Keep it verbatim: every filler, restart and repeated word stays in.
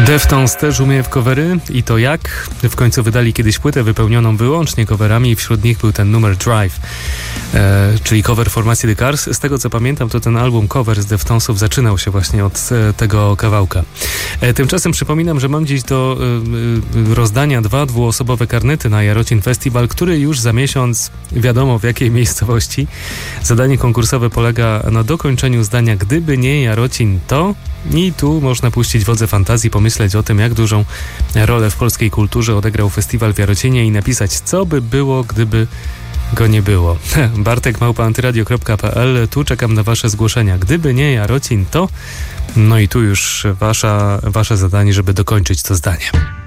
Deftones też umie w covery i to jak? W końcu wydali kiedyś płytę wypełnioną wyłącznie coverami i wśród nich był ten numer Drive, e, czyli cover formacji The Cars. Z tego co pamiętam, to ten album cover z Deftonesów zaczynał się właśnie od e, tego kawałka. E, tymczasem przypominam, że mam dziś do e, rozdania dwa dwuosobowe karnety na Jarocin Festival, który już za miesiąc wiadomo w jakiej miejscowości. Zadanie konkursowe polega na dokończeniu zdania "Gdyby nie Jarocin, to..." I tu można puścić wodze fantazji, pomyśleć o tym, jak dużą rolę w polskiej kulturze odegrał festiwal w Jarocinie i napisać, co by było, gdyby go nie było. Bartek małpa antyradio kropka p l. Tu czekam na wasze zgłoszenia. Gdyby nie Jarocin, to... No i tu już wasza, wasze zadanie, żeby dokończyć to zdanie.